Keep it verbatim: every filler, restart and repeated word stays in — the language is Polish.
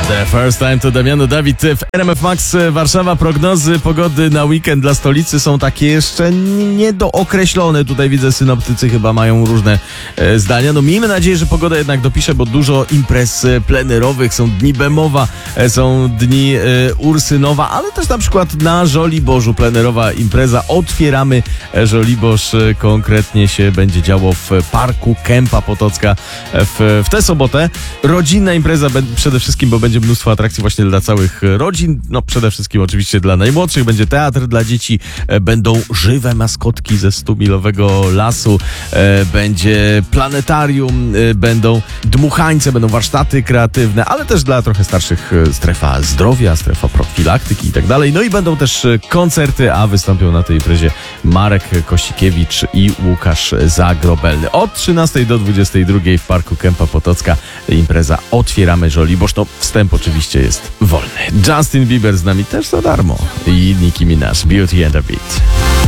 The First Time to Damiano Dawid w R M F Max Warszawa. Prognozy pogody na weekend dla stolicy są takie jeszcze niedookreślone. Tutaj widzę, synoptycy chyba mają różne e, zdania. No miejmy nadzieję, że pogoda jednak dopisze, bo dużo imprez plenerowych. Są dni Bemowa, e, są dni e, Ursynowa, ale też na przykład na Żoliborzu plenerowa impreza. Otwieramy Żoliborz, e, konkretnie się będzie działo w parku Kępa Potocka w, w tę sobotę. Rodzinna impreza be, przede wszystkim, bo będzie mnóstwo atrakcji właśnie dla całych rodzin. No przede wszystkim oczywiście dla najmłodszych. Będzie teatr dla dzieci, e, będą żywe maskotki ze stumilowego lasu, e, będzie planetarium, e, będą dmuchańce, będą warsztaty kreatywne, ale też dla trochę starszych e, strefa zdrowia, strefa profilaktyki i tak dalej. No i będą też e, koncerty, a wystąpią na tej imprezie Marek Kosikiewicz i Łukasz Zagrobelny. Od trzynastej do dwudziestej drugiej w parku Kępa Potocka impreza Otwieramy Żoliborz. No wstęp oczywiście jest wolny. Justin Bieber z nami też za darmo i Nicki Minaj, Beauty and the Beat.